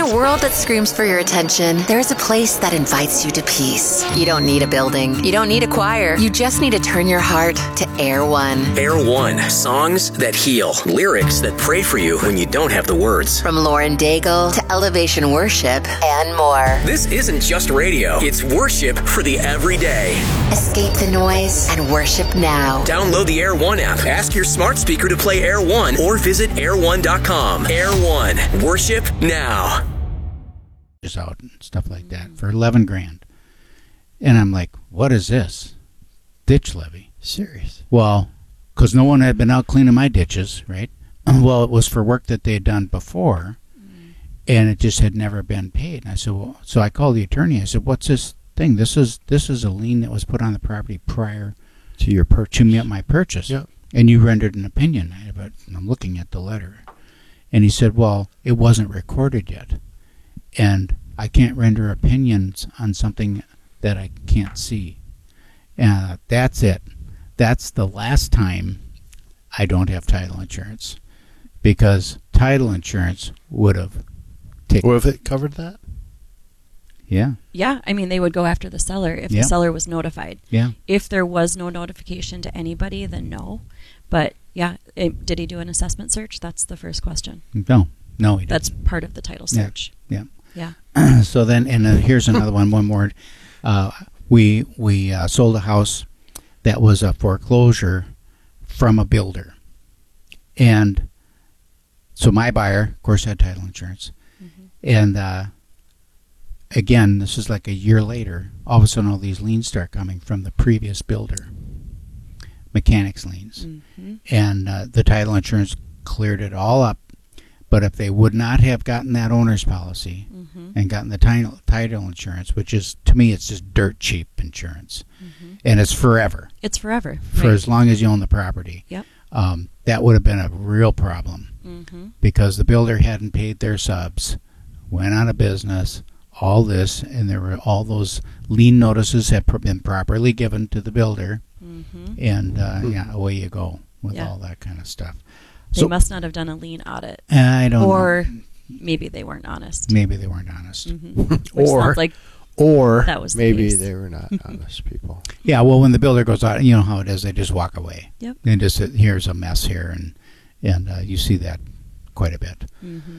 a world that screams for your attention, there's a place that invites you to peace. You don't need a building. You don't need a choir. You just need to turn your heart to Air One. Air One. Songs that heal. Lyrics that pray for you when you don't have the words. From Lauren Daigle to Elevation Worship and more. This isn't just radio. It's worship for the everyday. Escape the noise and worship now. Download the Air One app. Ask your smart speaker to play Air One or visit air1.com. Air One. Worship now. Out and stuff like that for 11 grand. And I'm like, what is this? Ditch levy. Serious? Well, because no one had been out cleaning my ditches, right? Well, it was for work that they had done before, and it just had never been paid. And I said, well, so I called the attorney. I said, what's this thing? This is a lien that was put on the property prior to your purchase. To my purchase. Yep. And you rendered an opinion. But I'm looking at the letter. And he said, well, it wasn't recorded yet. And I can't render opinions on something that I can't see. That's it. That's the last time I don't have title insurance, because title insurance would have taken. What if it covered that? Yeah. Yeah, I mean, they would go after the seller if the seller was notified. Yeah. If there was no notification to anybody, then no. But yeah, did he do an assessment search? That's the first question. No, he didn't. That's part of the title search. Yeah. Yeah. So then, and here's another one more. We sold a house that was a foreclosure from a builder. And so my buyer, of course, had title insurance. Mm-hmm. And again, this is like a year later, all of a sudden all these liens start coming from the previous builder, mechanics liens. Mm-hmm. And the title insurance cleared it all up. But if they would not have gotten that owner's policy and gotten the title insurance, which is, to me, it's just dirt cheap insurance, and it's forever. It's forever. For as long as you own the property. Yep. That would have been a real problem because the builder hadn't paid their subs, went out of business, all this, and there were all those lien notices had been properly given to the builder, and away you go with all that kind of stuff. They must not have done a lien audit. I don't know. Or maybe they weren't honest. Maybe they weren't honest. Which sounds like that was maybe the they were not honest people. Yeah, well, when the builder goes out, you know how it is. They just walk away. Yep. And just here's a mess here, and you see that quite a bit.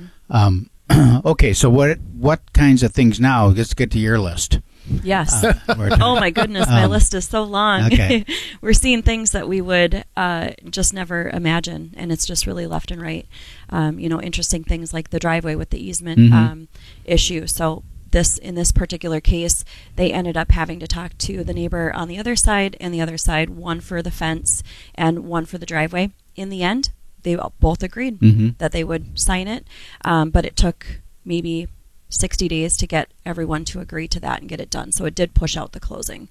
Okay, so what kinds of things now? Let's get to your list. Yes. Oh my goodness, my list is so long. Okay. We're seeing things that we would just never imagine, and it's just really left and right. Interesting things like the driveway with the easement issue. So in this particular case, they ended up having to talk to the neighbor on the other side and the other side, one for the fence and one for the driveway. In the end, they both agreed that they would sign it, but it took maybe 60 days to get everyone to agree to that and get it done. So it did push out the closing.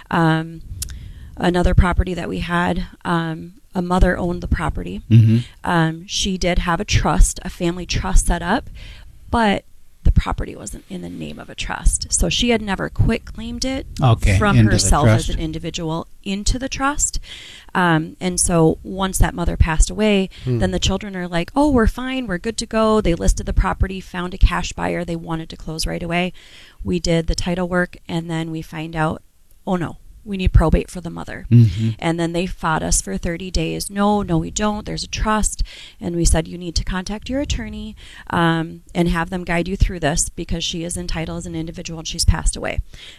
Another property that we had, a mother owned the property. She did have a family trust set up, but the property wasn't in the name of a trust. So she had never quit-claimed it from herself as an individual into the trust. And so once that mother passed away, then the children are like, oh, we're fine, we're good to go. They listed the property, found a cash buyer. They wanted to close right away. We did the title work, and then we find out, oh, no, we need probate for the mother. And then they fought us for 30 days. No, we don't. There's a trust. And we said, you need to contact your attorney and have them guide you through this because she is entitled as an individual and she's passed away.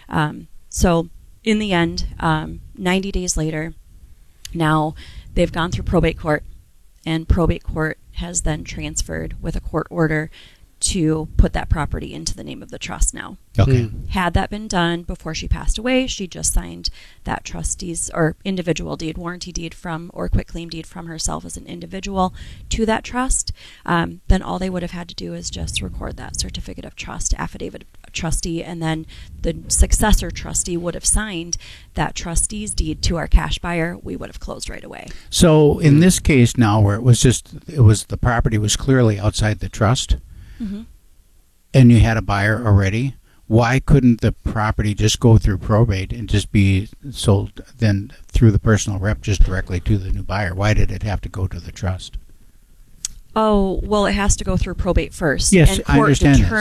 So in the end, 90 days later, now they've gone through probate court, and probate court has then transferred with a court order to put that property into the name of the trust now. Okay. Had that been done before she passed away, she just signed that trustee's or individual deed, warranty deed or quitclaim deed from herself as an individual to that trust, then all they would have had to do is just record that certificate of trust, affidavit of trustee, and then the successor trustee would have signed that trustee's deed to our cash buyer. We would have closed right away. So in this case now, where the property was clearly outside the trust, and you had a buyer already, why couldn't the property just go through probate and just be sold then through the personal rep just directly to the new buyer? Why did it have to go to the trust? Oh, well, it has to go through probate first. Yes, and I understand that.